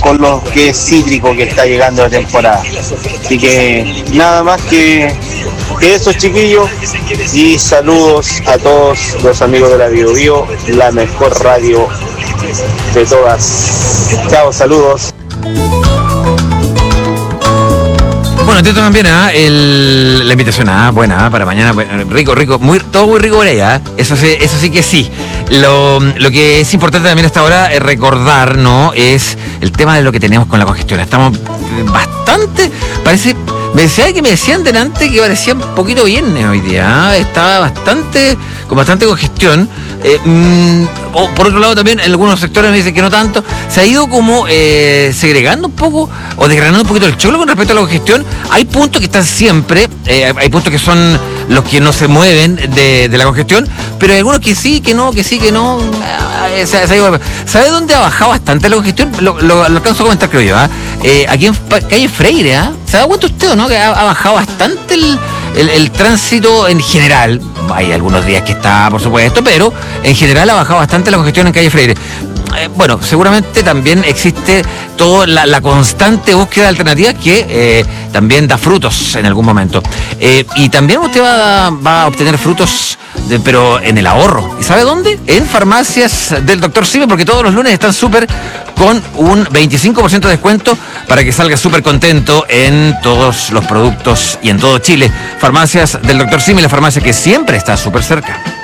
con lo que es cítrico que está llegando la temporada. Así que nada más que eso, chiquillos, y saludos a todos los amigos de la Bio Bio, la mejor radio de todas. Chao, saludos. Bueno, atento también la invitación, buena, para mañana, rico, todo muy rico por ahí, eso sí que sí. Lo que es importante también hasta ahora es recordar, ¿no? Es el tema de lo que tenemos con la congestión. Estamos bastante, parece, me decían delante que parecía un poquito viernes hoy día, estaba con bastante congestión. Por otro lado también en algunos sectores me dicen que no tanto, se ha ido como segregando un poco o desgranando un poquito el choclo con respecto a la congestión. Hay puntos que están siempre, hay puntos que son los que no se mueven de la congestión, pero hay algunos que sí, que no. ¿Sabe dónde ha bajado bastante la congestión? Lo alcanzo a comentar, creo yo, aquí en calle Freire, ¿se da cuenta usted o no? Que ha bajado bastante el tránsito en general. Hay algunos días que está, por supuesto, pero en general ha bajado bastante la congestión en calle Freire. Bueno, seguramente también existe toda la constante búsqueda de alternativas que también da frutos en algún momento. Y también usted va a obtener frutos, pero en el ahorro. ¿Y sabe dónde? En farmacias del Dr. Simi, porque todos los lunes están súper con un 25% de descuento para que salga súper contento en todos los productos y en todo Chile. Farmacias del Dr. Simi, la farmacia que siempre está súper cerca.